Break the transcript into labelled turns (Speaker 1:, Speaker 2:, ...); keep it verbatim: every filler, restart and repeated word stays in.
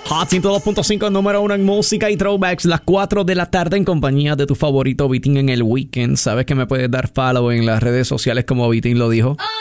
Speaker 1: Hot ciento dos punto cinco, número uno en música y throwbacks, las cuatro de la tarde en compañía de tu favorito Vitín en el weekend. Sabes que me puedes dar follow en las redes sociales como Vitín lo dijo.